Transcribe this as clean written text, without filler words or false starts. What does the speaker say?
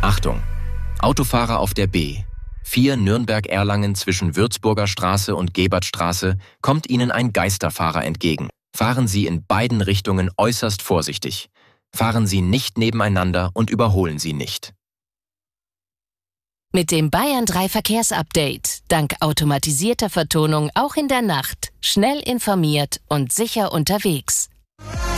Achtung! Autofahrer auf der B. 4 Nürnberg-Erlangen zwischen Würzburger Straße und Gebertstraße kommt Ihnen ein Geisterfahrer entgegen. Fahren Sie in beiden Richtungen äußerst vorsichtig. Fahren Sie nicht nebeneinander und überholen Sie nicht. Mit dem Bayern 3 Verkehrsupdate, dank automatisierter Vertonung auch in der Nacht, schnell informiert und sicher unterwegs.